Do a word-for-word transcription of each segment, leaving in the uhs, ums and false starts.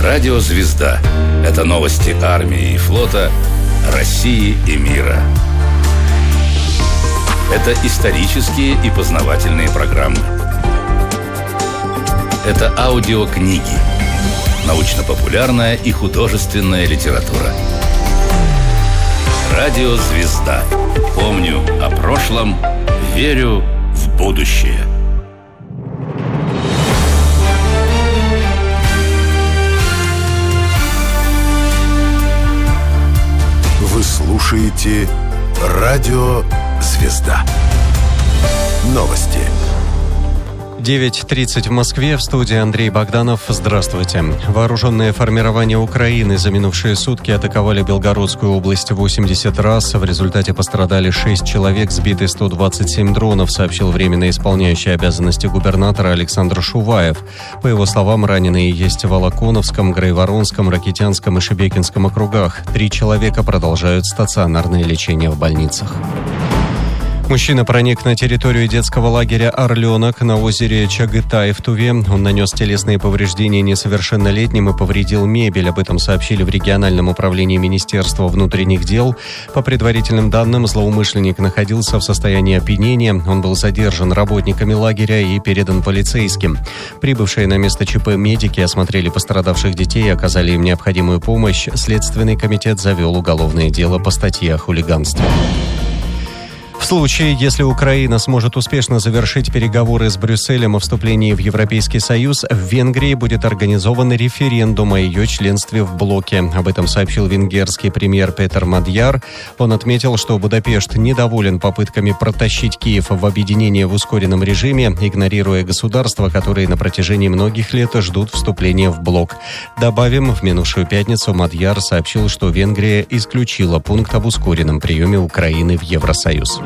Радио «Звезда» – это новости армии и флота, России и мира. Это исторические и познавательные программы. Это аудиокниги, научно-популярная и художественная литература. Радио «Звезда». Помню о прошлом, верю в будущее. Вы слушаете Радио «Звезда». Новости. девять тридцать в Москве. В студии Андрей Богданов. Здравствуйте. Вооруженные формирования Украины за минувшие сутки атаковали Белгородскую область восемьдесят раз. В результате пострадали шесть человек, сбиты сто двадцать семь дронов, сообщил временно исполняющий обязанности губернатора Александр Шуваев. По его словам, раненые есть в Волоконовском, Грайворонском, Ракитянском и Шебекинском округах. Три человека продолжают стационарное лечение в больницах. Мужчина проник на территорию детского лагеря «Орленок» на озере Чагытай в Туве. Он нанес телесные повреждения несовершеннолетним и повредил мебель. Об этом сообщили в региональном управлении Министерства внутренних дел. По предварительным данным, злоумышленник находился в состоянии опьянения. Он был задержан работниками лагеря и передан полицейским. Прибывшие на место ЧП медики осмотрели пострадавших детей и оказали им необходимую помощь. Следственный комитет завел уголовное дело по статье о хулиганстве. В случае, если Украина сможет успешно завершить переговоры с Брюсселем о вступлении в Европейский Союз, в Венгрии будет организован референдум о ее членстве в блоке. Об этом сообщил венгерский премьер Петер Мадьяр. Он отметил, что Будапешт недоволен попытками протащить Киев в объединение в ускоренном режиме, игнорируя государства, которые на протяжении многих лет ждут вступления в блок. Добавим, в минувшую пятницу Мадьяр сообщил, что Венгрия исключила пункт об ускоренном приеме Украины в Евросоюз.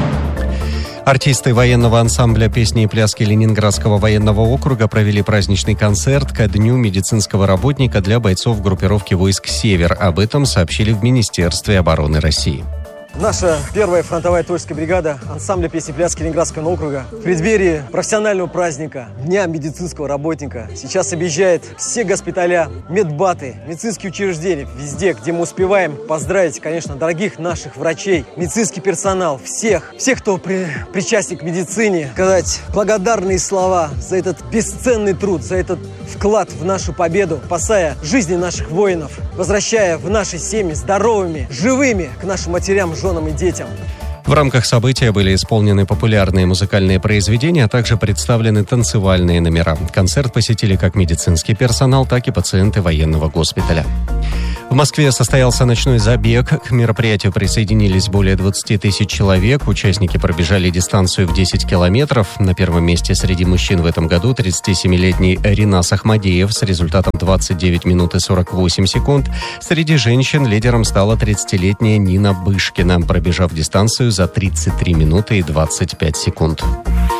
Артисты военного ансамбля песни и пляски Ленинградского военного округа провели праздничный концерт ко Дню медицинского работника для бойцов группировки войск «Север». Об этом сообщили в Министерстве обороны России. Наша первая фронтовая творческая бригада ансамбля песни и пляски Ленинградского округа в преддверии профессионального праздника Дня медицинского работника сейчас объезжает все госпиталя, медбаты, медицинские учреждения, везде, где мы успеваем поздравить, конечно, дорогих наших врачей, медицинский персонал, всех, всех, кто при, причастен к медицине, сказать благодарные слова за этот бесценный труд, за этот вклад в нашу победу, спасая жизни наших воинов, возвращая в наши семьи здоровыми, живыми к нашим матерям, женам и детям. В рамках события были исполнены популярные музыкальные произведения, а также представлены танцевальные номера. Концерт посетили как медицинский персонал, так и пациенты военного госпиталя. В Москве состоялся ночной забег. К мероприятию присоединились более двадцать тысяч человек. Участники пробежали дистанцию в десять километров. На первом месте среди мужчин в этом году тридцатисемилетний Ринас Ахмадеев с результатом двадцать девять минут и сорок восемь секунд. Среди женщин лидером стала тридцатилетняя Нина Бышкина, пробежав дистанцию за тридцать три минуты и двадцать пять секунд.